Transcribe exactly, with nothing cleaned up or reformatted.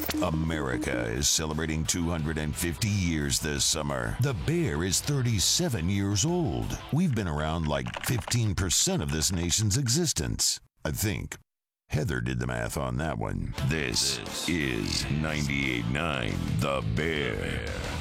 America is celebrating two hundred fifty years this summer. The Bear is thirty-seven years old. We've been around like fifteen percent of this nation's existence, I think. Heather did the math on that one. This is ninety-eight point nine The Bear.